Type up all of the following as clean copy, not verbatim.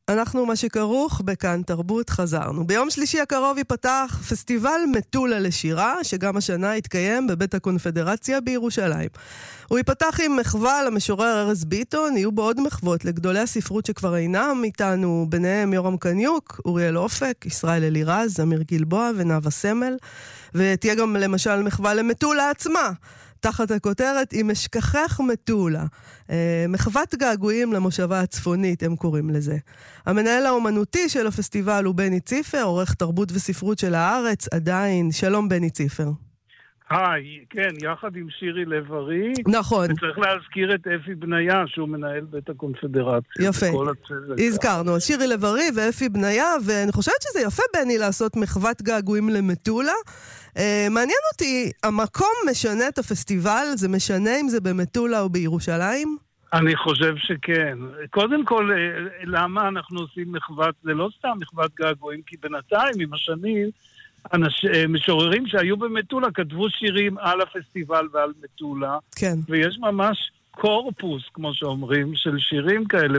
אנחנו מה שכרוך בכאן תרבות חזרנו. ביום שלישי הקרוב ייפתח פסטיבל מטולה לשירה, שגם השנה יתקיים בבית הקונפדרציה בירושלים. הוא ייפתח עם מחווה למשורר ארז ביטון, יהיו בו עוד מחוות לגדולי הספרות שכבר אינם איתנו, ביניהם יורם קניוק, אוריאל אופק, ישראל אלירז, אמיר גלבוע ונאווה סמל, ותהיה גם למשל מחווה למטולה עצמה, תחת הכותרת אם אשכחך מטולה. מחוות געגועים למושבה הצפונית, הם קוראים לזה. המנהל האומנותי של הפסטיבל הוא בני ציפר, עורך תרבות וספרות של הארץ, עדיין. שלום בני ציפר. היי, כן, יחד עם שירי לב-ארי. נכון. וצריך להזכיר את אפי בניה, שהוא מנהל בית הקונפדרציה. יפה. הזכרנו, שירי לב-ארי ואפי בניה, ואני חושבת שזה יפה בני לעשות מחוות געגועים למטולה. מעניין אותי, המקום משנה את הפסטיבל? זה משנה אם זה במטולה או בירושלים? אני חושב שכן. קודם כל, למה אנחנו עושים מחוות? זה לא סתם מחוות געגועים, כי בינתיים, עם השנים, משוררים שהיו במטולה כתבו שירים על הפסטיבל ועל מטולה. כן. ויש ממש קורפוס, כמו שאומרים, של שירים כאלה,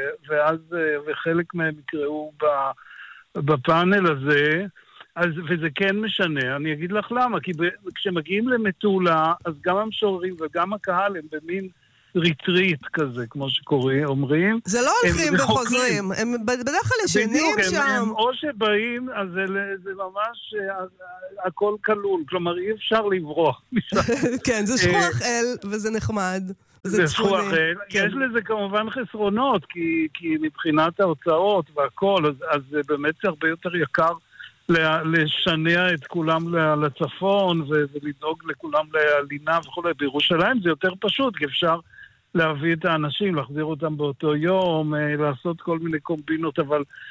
וחלק מהם יקראו בפאנל הזה. וזה כן משנה, אני אגיד לך למה, כי כשמגיעים למטולה, אז גם המשוררים וגם הקהל הם במין ריטריט כזה, כמו אומרים. זה לא הולכים וחוזרים, הם בדרך כלל ישנים שם. הם או שבאים, אז זה ממש, הכל כלול, כלומר אי אפשר לברוח. כן, זה שכוח אל, וזה נחמד. זה שכוח אל. יש לזה כמובן חסרונות, כי מבחינת ההוצאות והכל, אז זה באמת הרבה יותר יקר לשנע את כולם לצפון ולדאוג לכולם ללינה וכו'. בירושלים זה יותר פשוט, כי אפשר להביא את האנשים, להחזיר אותם באותו יום, לעשות כל מיני קומבינות,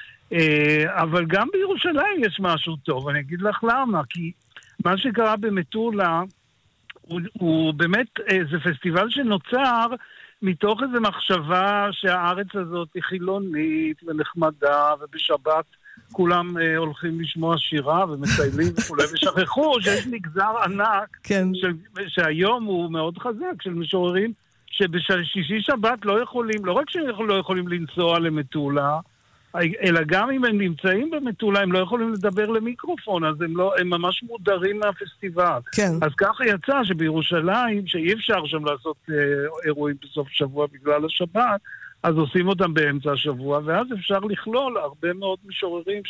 אבל גם בירושלים יש משהו טוב. אני אגיד לך למה, כי מה שקרה במטולה הוא באמת, זה פסטיבל שנוצר מתוך איזו מחשבה שהארץ הזאת היא חילונית ונחמדה, ובשבת כולם הולכים לשמוע שירה ומטיילים וכולי, ושכחו שיש מגזר ענק, כן. שהיום הוא מאוד חזק, של משוררים שבשישי שבת לא יכולים, לא רק שהם לא יכולים לנסוע למטולה, אלא גם אם הם נמצאים במטולה, הם לא יכולים לדבר למיקרופון, אז הם ממש מודרים מהפסטיבל. כן. אז ככה יצא שבירושלים, שאי אפשר שם לעשות אירועים בסוף שבוע בגלל השבת, אז עושים אותם באמצע השבוע, ואז אפשר לכלול הרבה מאוד משוררים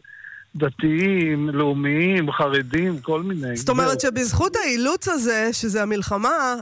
דתיים, לאומיים, חרדים, כל מיני. זאת אומרת שבזכות האילוץ הזה, שזה המלחמה,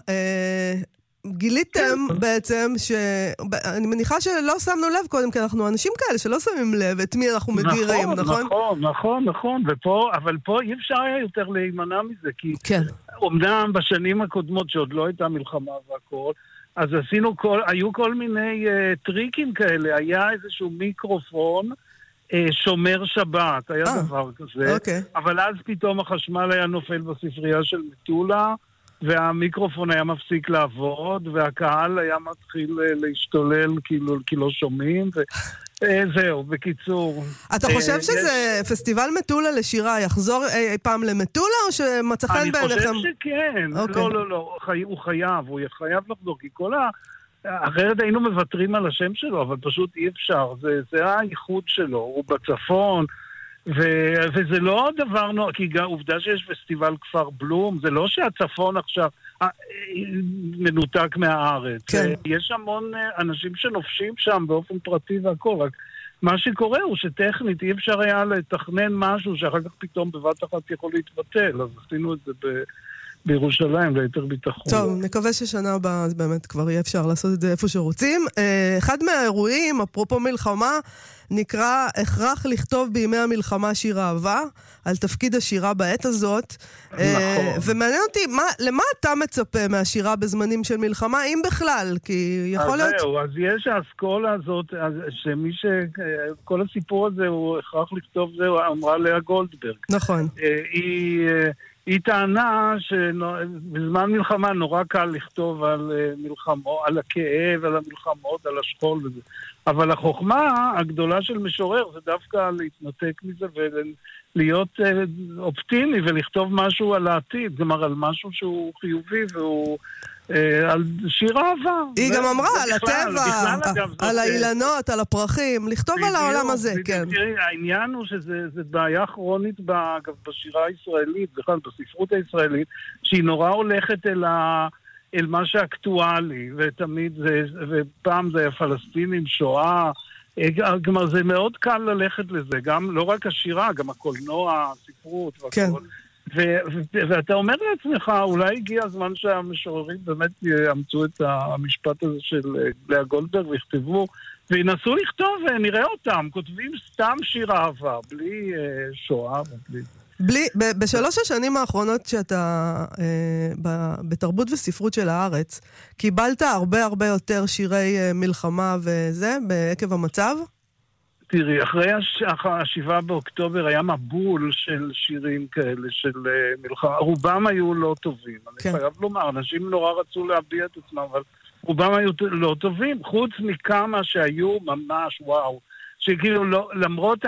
גיליתם בעצם אני מניחה שלא שמנו לב קודם, כי אנחנו אנשים כאלה שלא שמים לב את מי אנחנו מדירים, נכון? נכון, אבל פה אי אפשר היה יותר להימנע מזה, כי כן. אומנם בשנים הקודמות שעוד לא הייתה מלחמה והכל, אז היו כל מיני טריקים כאלה, היה איזשהו מיקרופון שומר שבת, היה דבר כזה, אבל אז פתאום החשמל היה נופל בספרייה של מטולה, והמיקרופון היה מפסיק לעבוד, והקהל היה מתחיל להשתולל כי לא שומעים, זהו, בקיצור. אתה חושב שזה פסטיבל מטולה לשירה יחזור אי פעם למטולה, או שמצא חן בעיניכם? אני חושב שכן. לא, הוא חייב לחזור, כי אחרת היינו מוותרים על השם שלו, אבל פשוט אי אפשר, זה הייחוד שלו, הוא בצפון, וזה לא דבר, כי עובדה שיש פסטיבל כפר בלום, זה לא שהצפון עכשיו מנותק מהארץ. כן. יש המון אנשים שנופשים שם באופן פרטי והכל, רק מה שקורה הוא שטכנית אי אפשר היה לתכנן משהו שאחר כך פתאום בבת אחת יכול להתבטל, אז עשינו את זה בירושלים, ליתר ביטחון. טוב, נקווה ששנה הבאה אז באמת כבר יהיה אפשר לעשות את זה איפה שרוצים. אחד מהאירועים, אפרופו מלחמה, נקרא הכרח לכתוב בימי המלחמה שיר אהבה, על תפקיד השירה בעת הזאת. נכון. ומעניין אותי, למה אתה מצפה מהשירה בזמנים של מלחמה, אם בכלל? כי יכול להיות... זהו, אז יש האסכולה הזאת, כל הסיפור הזה הוא הכרח לכתוב, זה אמרה לאה גולדברג. נכון. היא טענה שבזמן מלחמה נורא קל לכתוב על מלחמות, על הכאב, על המלחמות, על השכול וזה. אבל החוכמה הגדולה של משורר זה דווקא להתנתק מזה להיות אופטימי ולכתוב משהו על העתיד, כלומר על משהו שהוא חיובי והוא על שיר אהבה. היא גם אמרה על הטבע, על האילנות, על הפרחים, לכתוב על העולם הזה, כן. העניין הוא שזה בעיה כרונית בשירה הישראלית, בכלל בספרות הישראלית, שהיא נורא הולכת אל מה שאקטואלי, ותמיד ופעם זה הפלסטינים, שואה, כלומר זה מאוד קל ללכת לזה, גם לא רק השירה, גם הקולנוע, הספרות והכל. ואתה אומר לעצמך, אולי הגיע הזמן שהמשוררים באמת יאמצו את המשפט הזה של לאה גולדברג ויכתבו, וינסו לכתוב ונראה אותם, כותבים סתם שיר אהבה, בלי שואה ובלי... בשלוש השנים האחרונות שאתה בתרבות וספרות של הארץ, קיבלת הרבה יותר שירי מלחמה וזה, בעקב המצב? תראי, אחרי 7 באוקטובר היה מבול של שירים כאלה של מלחמה. רובם היו לא טובים. אני חייב לומר, אנשים נורא רצו להביע את עצמם, אבל רובם היו לא טובים, חוץ מכמה שהיו ממש וואו. שכאילו למרות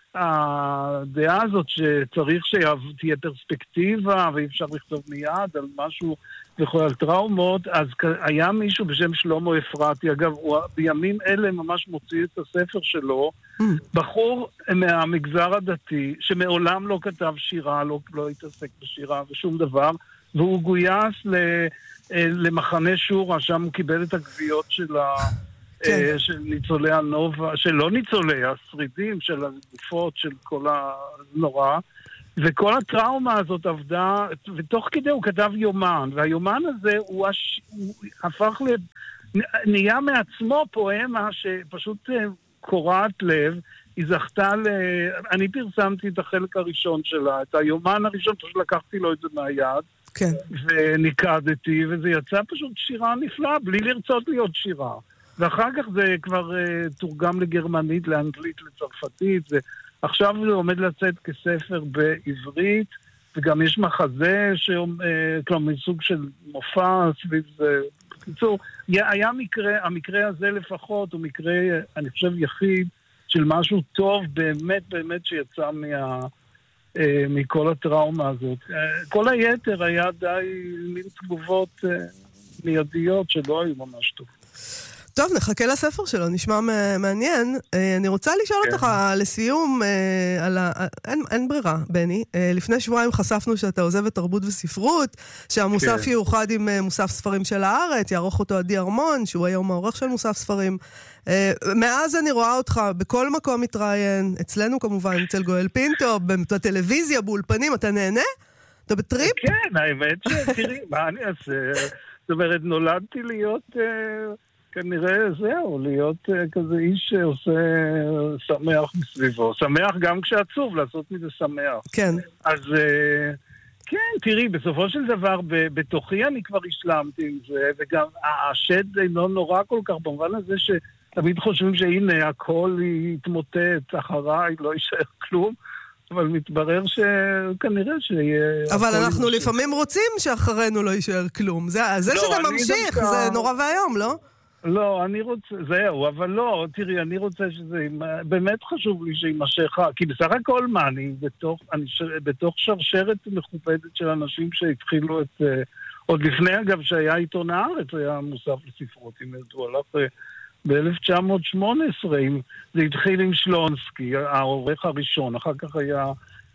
הדעה הזאת שצריך שתהיה פרספקטיבה ואי אפשר לכתוב מיד על משהו וכל על טראומות, אז היה מישהו בשם שלמה אפרתי, אגב, הוא בימים אלה ממש מוציא את הספר שלו, בחור מהמגזר הדתי שמעולם לא כתב שירה, לא התעסק בשירה ושום דבר, והוא גויס למחנה שורה, שם הוא קיבל את הגביעות של של ניצולי הנובה, שלא ניצולי, השרידים של הגופות, של כל הנורא, וכל הטראומה הזאת עבדה, ותוך כדי הוא כתב יומן, והיומן הזה הוא הפך נהיה מעצמו פואמה שפשוט קורעת לב, היא זכתה אני פרסמתי את החלק הראשון שלה, את היומן הראשון, פשוט לקחתי לו את זה מהיד, כן. וניקדתי, וזה יצא פשוט שירה נפלאה, בלי לרצות להיות שירה. ואחר כך זה כבר תורגם לגרמנית, לאנגלית, לצרפתית, עכשיו זה עומד לצאת כספר בעברית, וגם יש מחזה, כלומר, מסוג של מופע סביב זה. בקיצור, היה מקרה, המקרה הזה לפחות, הוא מקרה, אני חושב, יחיד, של משהו טוב באמת שיצא מכל הטראומה הזאת. כל היתר היה די מין תגובות מיידיות שלא היו ממש טוב. טוב, נחכה לספר שלו, נשמע מעניין. אני רוצה לשאול אותך לסיום, אין ברירה, בני. לפני שבועיים חשפנו שאתה עוזב את תרבות וספרות, שהמוסף יאוחד עם מוסף ספרים של הארץ, יערוך אותו עדי ארמון, שהוא היום העורך של מוסף ספרים. מאז אני רואה אותך בכל מקום מתראיין, אצלנו כמובן, אצל גואל פינטו, בטלוויזיה, באולפנים, אתה נהנה? אתה בטריפ? כן, האמת שתראי, מה אני אעשה? זאת אומרת, נולדתי להיות... כנראה זהו, להיות כזה איש שעושה שמח מסביבו. שמח גם כשעצוב, לעשות מזה שמח. כן. אז כן, תראי, בסופו של דבר, בתוכי אני כבר השלמתי עם זה, וגם השד אינו נורא כל כך, במובן הזה שתמיד חושבים שהנה, הכל יתמוטט אחריי, לא יישאר כלום. אבל מתברר שכנראה שיהיה... אבל אנחנו לפעמים רוצים שאחרינו לא יישאר כלום. זה שזה ממשיך, זה נורא והיום, לא? לא, אני רוצה, זהו, אבל לא, תראי, אני רוצה שזה, באמת חשוב לי שימשך, כי בסך הכל מה, אני בתוך שרשרת מכובדת של אנשים שהתחילו את, עוד לפני אגב שהיה עיתון הארץ, היה מוסף לספרות, אם הוא הלך ב-1918, זה התחיל עם שלונסקי, העורך הראשון, אחר כך היה,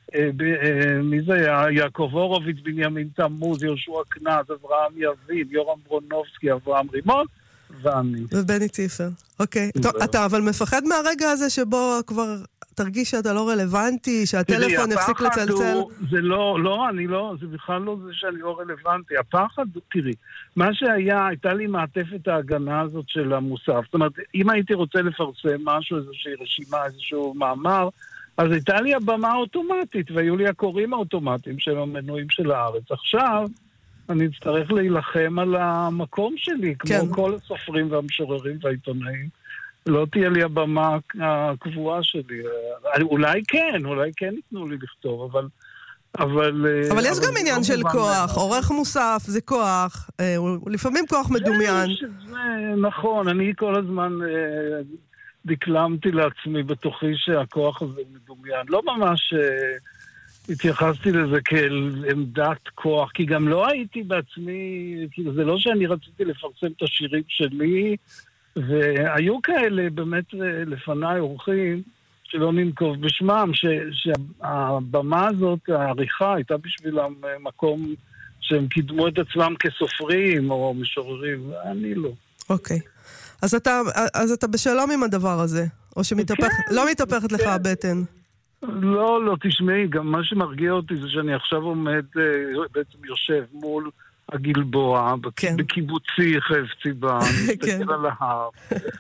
מי זה היה? יעקב הורוביץ, בנימין תמוז, יהושע קנז, אברהם יבין, יורם ברונובסקי, אברהם רימון, ואני. ובני ציפר. אוקיי. טוב, אתה אבל מפחד מהרגע הזה שבו כבר תרגיש שאתה לא רלוונטי, שהטלפון יפסיק לצלצל? זה לא, אני לא, זה בכלל לא זה שאני לא רלוונטי. הפחד, תראי, מה שהיה, הייתה לי מעטפת ההגנה הזאת של המוסף. זאת אומרת, אם הייתי רוצה לפרסם משהו, איזושהי רשימה, איזשהו מאמר, אז הייתה לי הבמה האוטומטית, והיו לי הקוראים האוטומטיים של המנויים של הארץ. עכשיו, אני אצטרך להילחם על המקום שלי, כמו כל הסופרים והמשוררים והעיתונאים. לא תהיה לי הבמה הקבועה שלי. אולי כן ייתנו לי לכתוב, אבל יש גם עניין של כוח. עורך מוסף זה כוח, לפעמים כוח מדומיין. נכון, אני כל הזמן דקלמתי לעצמי בתוכי שהכוח הזה מדומיין. לא ממש... התייחסתי לזה כאל עמדת כוח, כי גם לא הייתי בעצמי, כאילו זה לא שאני רציתי לפרסם את השירים שלי, והיו כאלה באמת לפניי אורחים, שלא ננקוב בשמם, שהבמה הזאת, העריכה, הייתה בשבילם מקום שהם קידמו את עצמם כסופרים או משוררים, ואני לא. אוקיי. אז אתה בשלום עם הדבר הזה? או לא מתהפכת לך הבטן? לא, תשמעי, גם מה שמרגיע אותי זה שאני עכשיו עומד, בעצם יושב מול הגלבוע, בקיבוצי חפציבה, מסתכל על ההר.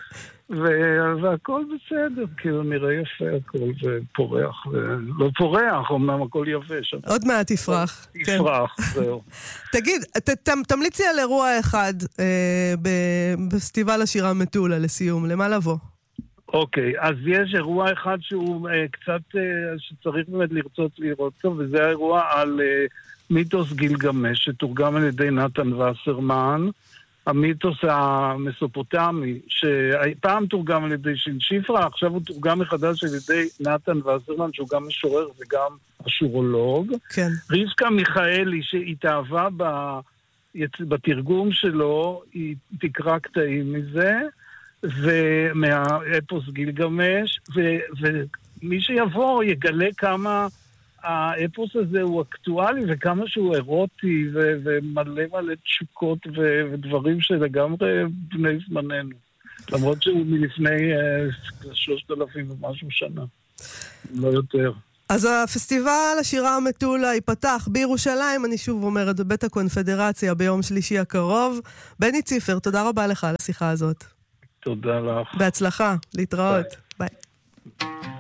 והכל בסדר, כאילו נראה יפה הכל, ופורח, לא פורח, אמנם הכל יבש. עוד מעט יפרח. יפרח, זהו. תגיד, תמליצי על אירוע אחד בפסטיבל השירה מטולה לסיום, למה לבוא? אוקיי, אז יש אירוע אחד שהוא קצת, שצריך באמת לרצות לראות אותו, וזה האירוע על מיתוס גילגמש, שתורגם על ידי נתן וסרמן, המיתוס המסופוטמי, שפעם תורגם על ידי שפרה, עכשיו הוא תורגם מחדש על ידי נתן וסרמן, שהוא גם משורר וגם אשורולוג. כן. רבקה מיכאלי, שהתאהבה בתרגום שלו, היא תקרא קטעים מזה, ומהאפוס גילגמש, ומי שיבוא יגלה כמה האפוס הזה הוא אקטואלי, וכמה שהוא אירוטי, ומלא תשוקות ודברים שלגמרי בני זמננו. למרות שהוא מלפני 3,000 ומשהו שנה. לא יותר. אז הפסטיבל השירה מטולה ייפתח בירושלים, אני שוב אומרת, בבית הקונפדרציה ביום שלישי הקרוב. בני ציפר, תודה רבה לך על השיחה הזאת. תודה לך. בהצלחה, להתראות. ביי.